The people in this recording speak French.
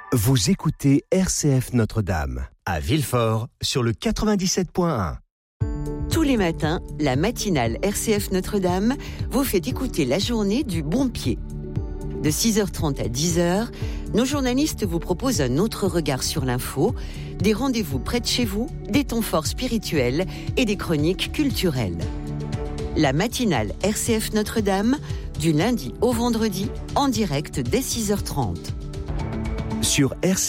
Vous écoutez RCF Notre-Dame, à Villefort, sur le 97.1. Tous les matins, la matinale RCF Notre-Dame vous fait écouter la journée du bon pied. De 6h30 à 10h, nos journalistes vous proposent un autre regard sur l'info, des rendez-vous près de chez vous, des temps forts spirituels et des chroniques culturelles. La matinale RCF Notre-Dame, du lundi au vendredi, en direct dès 6h30. Sur RCF